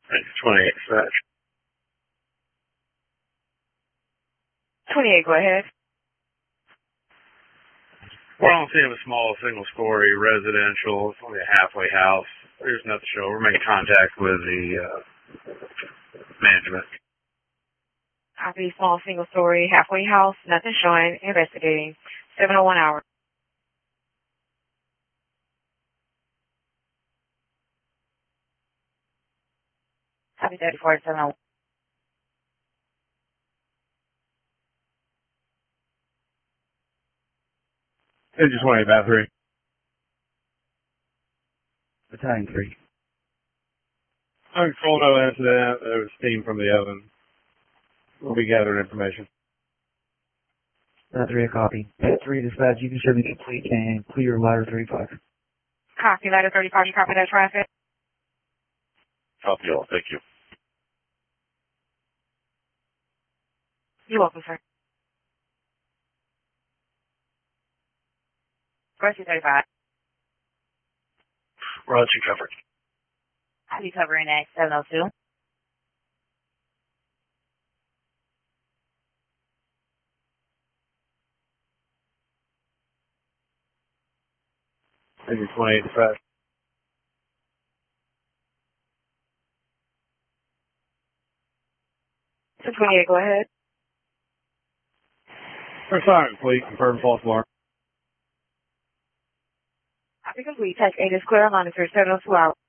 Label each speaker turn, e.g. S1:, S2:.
S1: 28 dispatch.
S2: 28, go ahead.
S1: We're on scene of a small single-story residential. It's only a halfway house. There's nothing to show. We're making contact with the management.
S2: Copy, small single-story, halfway house, nothing showing, investigating. 7:01 hour. Copy 34 7:01.
S1: Engine 20, about 3.
S3: Battalion 3.
S1: Uncontrolled, no incident. There was steam from the oven. We'll be gathering information.
S3: That 3, a copy. That 3, dispatch, you can show me complete and clear ladder 35.
S2: Copy, ladder 35, you copy that traffic?
S1: Copy all. Thank you.
S2: You're welcome, sir. Rescue 35.
S1: Roger, covered.
S2: I'll be covering at 7:02.
S1: Engine 28, dispatch.
S2: So 28, go ahead.
S1: First siren, fleet. Confirm false alarm.
S2: Copy complete. Tech 8 is clear. Monitor 7:02 hours.